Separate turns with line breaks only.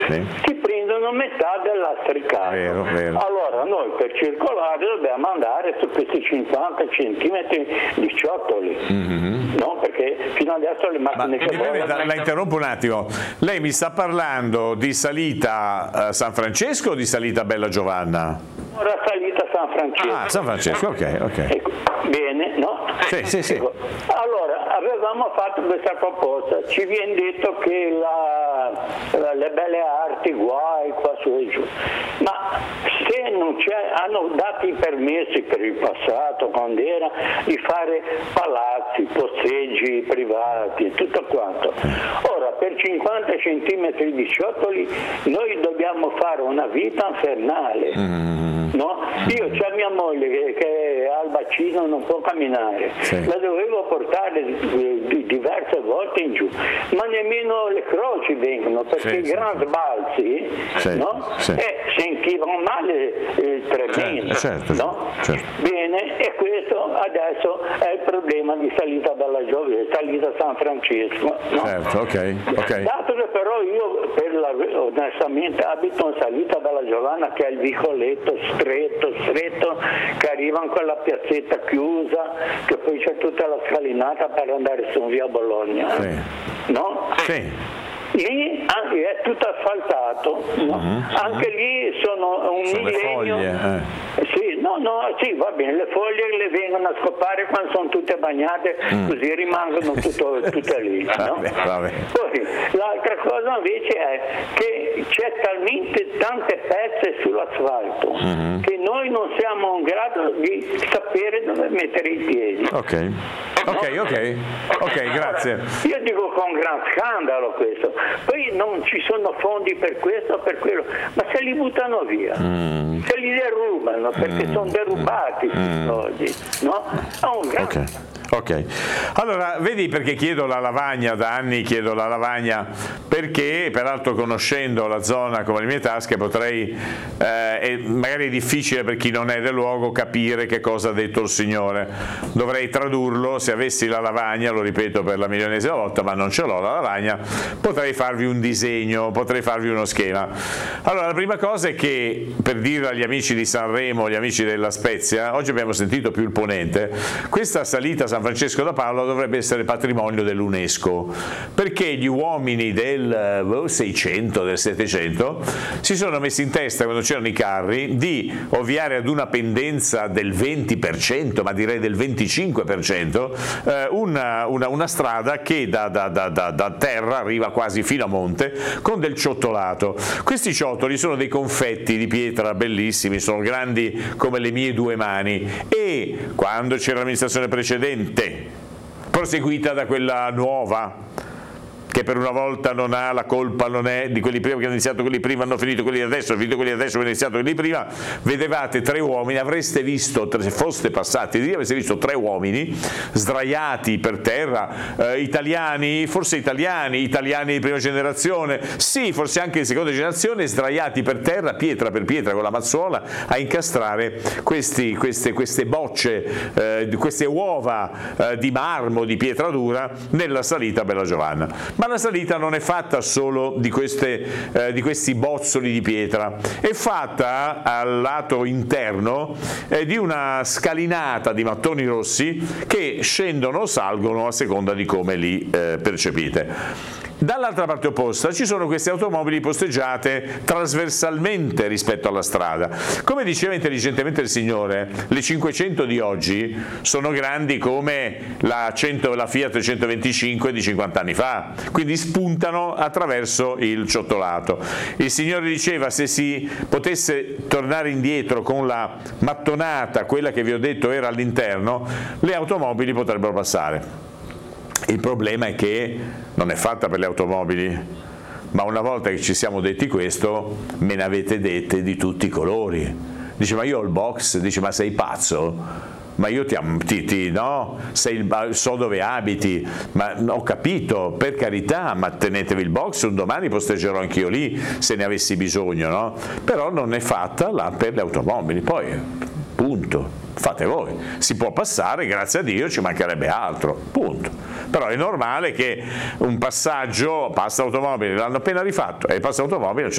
ti prendono metà dell'astricato.
Vero.
Allora noi per circolare dobbiamo andare su questi 50 centimetri di ciottoli, no? Perché fino adesso le macchine
la interrompo un attimo. Lei mi sta parlando di salita San Francesco o di salita Bella Giovanna?
Ora salita San Francesco.
Ah, San Francesco, ok.
Ecco, bene, no?
Sì.
Ecco. Allora, avevamo fatto questa proposta, ci viene detto che le belle arti, guai, qua su e giù, ma se non c'è, hanno dato i permessi per il passato, quando era, di fare palazzi, posteggi privati e tutto quanto. Ora, per 50 centimetri di ciottoli noi dobbiamo fare una vita infernale. No? Io c'ho mia moglie che ha il bacino, non può camminare, la dovevo portare diverse volte in giù, ma nemmeno le croci vengono perché i grandi balzi no? Sentivano male tremendo. No? Bene, e questo adesso è il problema di salita salita San Francesco. No? Dato che però io onestamente abito in salita dalla Giovanna, che è il vicoletto stretto che arriva in quella piazzetta chiusa, che poi c'è tutta la scalinata per andare su via Bologna, no? Lì è tutto asfaltato, no? Anche lì sono un millennio. Sì, va bene, le foglie le vengono a scopare quando sono tutte bagnate, così rimangono tutte lì. No? Poi l'altra cosa invece è che c'è talmente tante pezze sull'asfalto che noi non siamo in grado di sapere dove mettere i piedi.
Ok, grazie.
Io dico che è un gran scandalo questo. Poi non ci sono fondi per questo o per quello, ma se li buttano via, se li derubano perché sono derubati questi soldi, no?
Ok, allora vedi perché chiedo la lavagna da anni, perché peraltro conoscendo la zona come le mie tasche potrei, magari è difficile per chi non è del luogo capire che cosa ha detto il Signore, dovrei tradurlo, se avessi la lavagna, lo ripeto per la milionesima volta, ma non ce l'ho la lavagna, potrei farvi un disegno, potrei farvi uno schema. Allora la prima cosa è che, per dire agli amici di Sanremo, agli amici della Spezia, oggi abbiamo sentito più il ponente, questa salita San Francesco da Paola dovrebbe essere patrimonio dell'UNESCO, perché gli uomini del 600, del 700 si sono messi in testa, quando c'erano i carri, di ovviare ad una pendenza del 20%, ma direi del 25%, una strada che da terra arriva quasi fino a monte con del ciottolato. Questi ciottoli sono dei confetti di pietra bellissimi, sono grandi come le mie due mani, e quando c'era l'amministrazione precedente, proseguita da quella nuova, che per una volta non ha la colpa, non è di quelli prima, che hanno iniziato quelli prima, hanno finito quelli adesso, hanno finito quelli adesso, hanno iniziato quelli prima, vedevate tre uomini, avreste visto, se foste passati lì, avreste visto tre uomini sdraiati per terra, italiani di prima generazione, sì, forse anche di seconda generazione, sdraiati per terra, pietra per pietra, con la mazzuola, a incastrare queste bocce, queste uova di marmo, di pietra dura, nella salita Bella Giovanna. Ma la salita non è fatta solo di questi bozzoli di pietra, è fatta al lato interno di una scalinata di mattoni rossi che scendono o salgono a seconda di come li percepite. Dall'altra parte opposta ci sono queste automobili posteggiate trasversalmente rispetto alla strada. Come diceva intelligentemente il Signore, le 500 di oggi sono grandi come la Fiat 125 di 50 anni fa, quindi spuntano attraverso il ciottolato. Il Signore diceva: se si potesse tornare indietro con la mattonata, quella che vi ho detto era all'interno, le automobili potrebbero passare. Il problema è che non è fatta per le automobili, ma una volta che ci siamo detti questo, me ne avete dette di tutti i colori. Dice: ma io ho il box. Dice: ma sei pazzo? Ma io no, so dove abiti, ma ho capito, per carità, ma tenetevi il box, un domani posteggerò anch'io lì se ne avessi bisogno, no? Però non è fatta là per le automobili, poi punto. Fate voi, si può passare, grazie a Dio, ci mancherebbe altro, punto. Però è normale che un passaggio, passa automobile, l'hanno appena rifatto, e il passa automobile